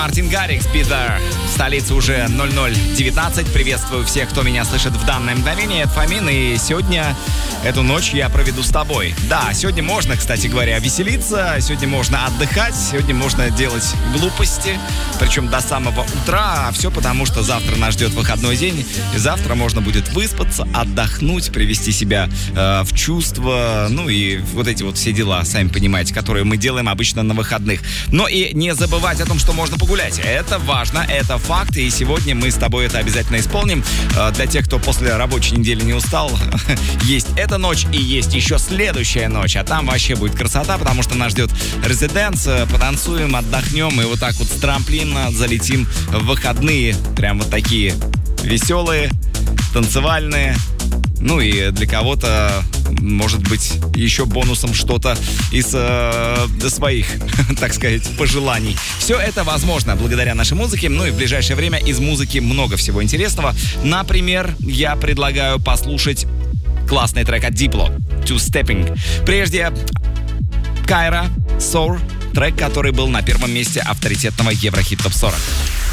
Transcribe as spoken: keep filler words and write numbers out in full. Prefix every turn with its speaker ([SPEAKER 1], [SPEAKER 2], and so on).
[SPEAKER 1] Мартин Гаррикс, Bitter. В столице уже ноль ноль девятнадцать. Приветствую всех, кто меня слышит в данное мгновение. Это Фомин, и сегодня эту ночь я проведу с тобой. Да, сегодня можно, кстати говоря, веселиться, сегодня можно отдыхать, сегодня можно делать глупости, причем до самого утра. А все потому, что завтра нас ждет выходной день, и завтра можно будет выспаться, отдохнуть, привести себя э, в чувство, ну и вот эти вот все дела, сами понимаете, которые мы делаем обычно на выходных. Но и не забывать о том, что можно погулять. Это важно, это факт, и сегодня мы с тобой это обязательно исполним. Для тех, кто после рабочей недели не устал, есть эта ночь и есть еще следующая ночь, а там вообще будет красота, потому что нас ждет резиденс, потанцуем, отдохнем и вот так вот с трамплина залетим в выходные. Прям вот такие веселые, танцевальные. Ну и для кого-то, может быть, еще бонусом что-то из э, своих, так сказать, пожеланий. Все это возможно благодаря нашей музыке. Ну и в ближайшее время из музыки много всего интересного. Например, я предлагаю послушать классный трек от Diplo, Two Stepping. Прежде Кайра, Sour, трек, который был на первом месте авторитетного Еврохит топ сорок.